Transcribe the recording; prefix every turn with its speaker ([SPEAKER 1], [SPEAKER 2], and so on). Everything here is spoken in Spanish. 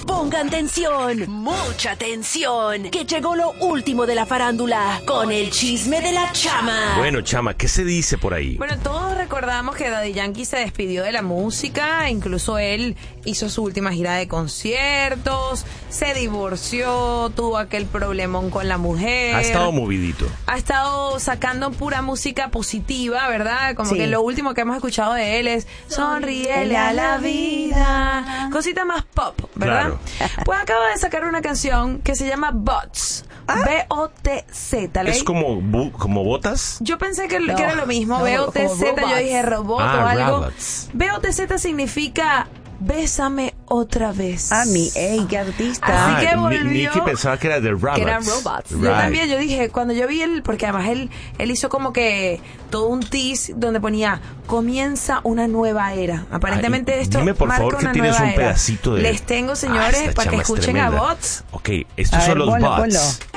[SPEAKER 1] Pongan tensión, mucha tensión, que llegó lo último de la farándula con el chisme de la Chama.
[SPEAKER 2] Bueno, Chama, ¿qué se dice por ahí?
[SPEAKER 3] Bueno, todos recordamos que Daddy Yankee se despidió de la música, incluso él hizo su última gira de conciertos, se divorció, tuvo aquel problemón con la mujer.
[SPEAKER 2] Ha estado movidito.
[SPEAKER 3] Ha estado sacando pura música positiva, ¿verdad? Como
[SPEAKER 4] Sí.
[SPEAKER 3] que lo último que hemos escuchado de él es sonríele a la vida. Cosita más pop, ¿verdad?
[SPEAKER 2] Claro.
[SPEAKER 3] Pues acaba de sacar una canción que se llama Bots. B-O-T-Z.
[SPEAKER 2] ¿Es como botas?
[SPEAKER 3] Yo pensé que
[SPEAKER 4] No,
[SPEAKER 3] era lo mismo,
[SPEAKER 4] no,
[SPEAKER 3] B-O-T-Z,
[SPEAKER 4] como
[SPEAKER 3] yo
[SPEAKER 4] robots.
[SPEAKER 3] dije robot o algo.
[SPEAKER 2] Robots.
[SPEAKER 3] B-O-T-Z significa bésame otra vez.
[SPEAKER 4] Ey, qué artista.
[SPEAKER 3] Así que volvió.
[SPEAKER 2] Nicky pensaba que era de robots.
[SPEAKER 3] Que eran robots.
[SPEAKER 2] Right.
[SPEAKER 3] Yo también, yo dije, cuando yo vi porque además él hizo como que todo un tease donde ponía, comienza una nueva era. Aparentemente
[SPEAKER 2] Ay,
[SPEAKER 3] esto
[SPEAKER 2] dime por
[SPEAKER 3] marca
[SPEAKER 2] favor que
[SPEAKER 3] una
[SPEAKER 2] tienes
[SPEAKER 3] nueva
[SPEAKER 2] un
[SPEAKER 3] era.
[SPEAKER 2] pedacito de...
[SPEAKER 3] Les tengo, señores,
[SPEAKER 2] esta
[SPEAKER 3] para que
[SPEAKER 2] chama es
[SPEAKER 3] escuchen a
[SPEAKER 2] tremenda.
[SPEAKER 3] Bots.
[SPEAKER 2] Ok, estos
[SPEAKER 4] A
[SPEAKER 2] son
[SPEAKER 4] ver,
[SPEAKER 2] los
[SPEAKER 4] ponlo,
[SPEAKER 2] bots.
[SPEAKER 4] ponlo.